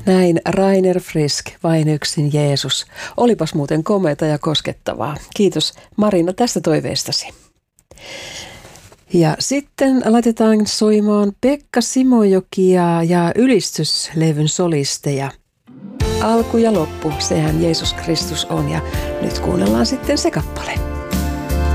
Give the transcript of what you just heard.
Näin Rainer Frisk, Vain yksin Jeesus. Olipas muuten komeata ja koskettavaa. Kiitos Marina tästä toiveestasi. Ja sitten laitetaan soimaan Pekka Simojokia ja ylistyslevyn solisteja. Alku ja loppu, sehän Jeesus Kristus on, ja nyt kuunnellaan sitten se kappale.